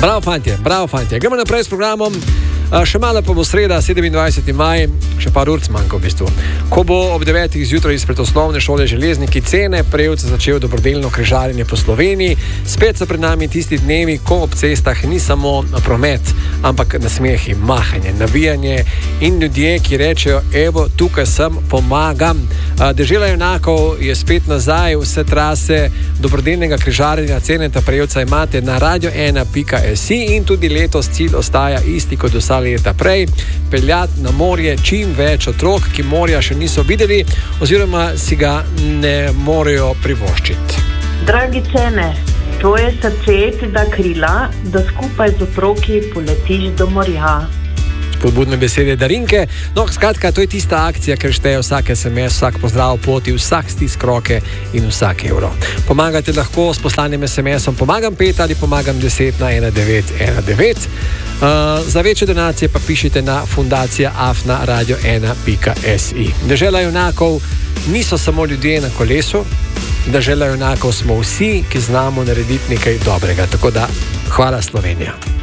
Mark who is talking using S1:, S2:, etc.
S1: Bravo, fantje. Gremo naprej s programom. Še malo pa bo sreda, 27. maj, še par ur manjka v bistvu. Ko bo ob 9. zjutraj izpred osnovne šole Železniki Cene Prevc začel dobrodelno križarjenje po Sloveniji, spet so pred nami tisti dnevi, ko ob cestah ni samo promet, ampak nasmehi, mahanje, navijanje in ljudje, ki rečejo, evo, tukaj sem, pomagam. Dežela junakov je spet nazaj, vse trase dobrodelnega križarjenja Ceneta Prevca imate na radio1.si in tudi letos cilj ostaja isti kot vsa leta prej, peljati na morje čim več otrok, ki morja še niso videli oziroma si ga ne morejo privoščiti.
S2: Dragi Cene, tvoje srce ti da krila, da skupaj z otroki poletiš do morja.
S1: Spodbudne besede Darinke. No, skratka, to je tista akcija, ker šteje vsak SMS, vsak pozdrav poti, vsak stisk roke in vsak evro. Pomagate lahko s poslanim SMS-om Pomagam 5 ali Pomagam 10 na 1919. Za večje donacije pa pišite na fundacija@radio1.si. Dežela junakov niso samo ljudje na kolesu, dežela junakov smo vsi, ki znamo narediti nekaj dobrega. Tako da, hvala Slovenija.